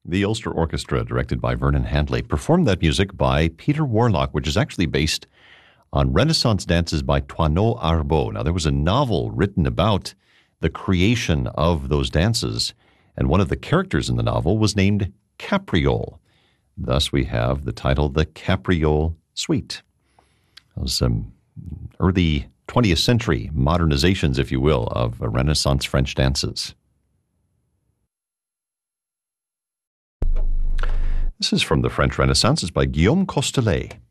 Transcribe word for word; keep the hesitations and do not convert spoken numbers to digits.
The Ulster Orchestra, directed by Vernon Handley, performed that music by Peter Warlock, which is actually based on Renaissance dances by Toineau Arbeau. Now, there was a novel written about the creation of those dances, and one of the characters in the novel was named Capriole. Thus, we have the title, The Capriole Suite. Those um, early twentieth century modernizations, if you will, of Renaissance French dances. This is from the French Renaissance. It's by Guillaume Costelet.